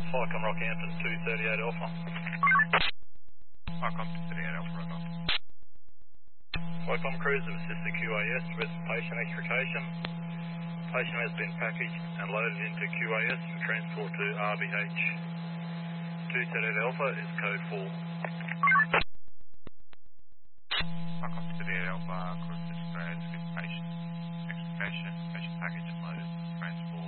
Falcon Rockhampton 238 Alpha. Falcon 238 Alpha, right on. Falcon crews have assisted QAS with patient extrication. Patient has been packaged and loaded into QAS for transport to RBH. 238 Alpha is code 4.